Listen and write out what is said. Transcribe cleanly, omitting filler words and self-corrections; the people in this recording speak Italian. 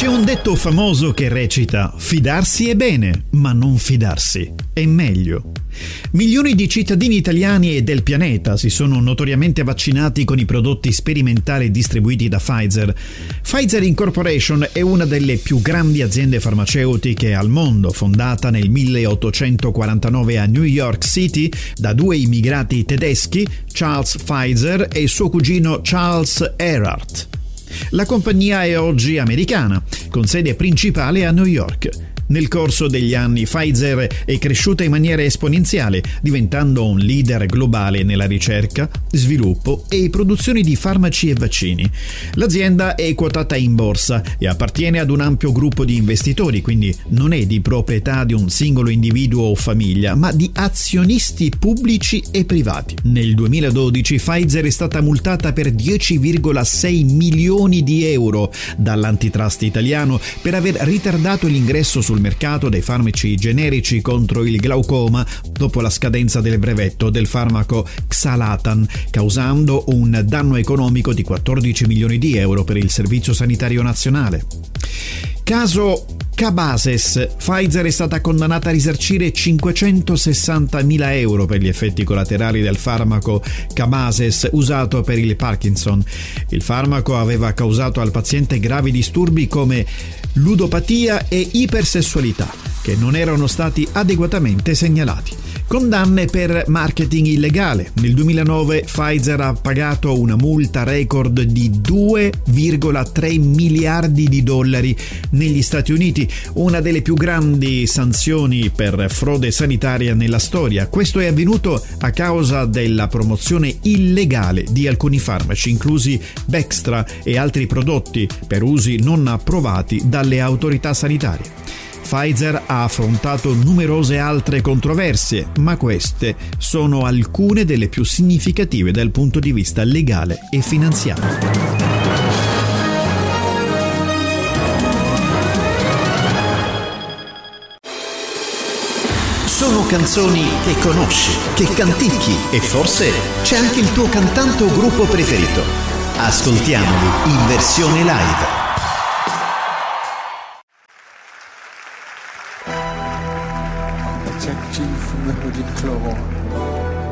C'è un detto famoso che recita: fidarsi è bene, ma non fidarsi è meglio. Milioni di cittadini italiani e del pianeta si sono notoriamente vaccinati con i prodotti sperimentali distribuiti da Pfizer. Pfizer Incorporation è una delle più grandi aziende farmaceutiche al mondo, fondata nel 1849 a New York City da due immigrati tedeschi, Charles Pfizer e suo cugino Charles Erhardt. La compagnia è oggi americana, con sede principale a New York. Nel corso degli anni Pfizer è cresciuta in maniera esponenziale, diventando un leader globale nella ricerca, sviluppo e produzione di farmaci e vaccini. L'azienda è quotata in borsa e appartiene ad un ampio gruppo di investitori, quindi non è di proprietà di un singolo individuo o famiglia, ma di azionisti pubblici e privati. Nel 2012 Pfizer è stata multata per 10,6 milioni di euro dall'antitrust italiano per aver ritardato l'ingresso sul mercato dei farmaci generici contro il glaucoma dopo la scadenza del brevetto del farmaco Xalatan, causando un danno economico di 14 milioni di euro per il Servizio Sanitario Nazionale. Caso Cabases. Pfizer è stata condannata a risarcire 560.000 euro per gli effetti collaterali del farmaco Cabases usato per il Parkinson. Il farmaco aveva causato al paziente gravi disturbi come ludopatia e ipersessualità, che non erano stati adeguatamente segnalati. Condanne per marketing illegale. Nel 2009 Pfizer ha pagato una multa record di 2,3 miliardi di dollari negli Stati Uniti, una delle più grandi sanzioni per frode sanitaria nella storia. Questo è avvenuto a causa della promozione illegale di alcuni farmaci, inclusi Bextra e altri prodotti per usi non approvati dalle autorità sanitarie. Pfizer ha affrontato numerose altre controversie, ma queste sono alcune delle più significative dal punto di vista legale e finanziario. Sono canzoni che conosci, che canticchi e forse c'è anche il tuo cantante o gruppo preferito. Ascoltiamoli in versione live. Protect you from the hooded claw.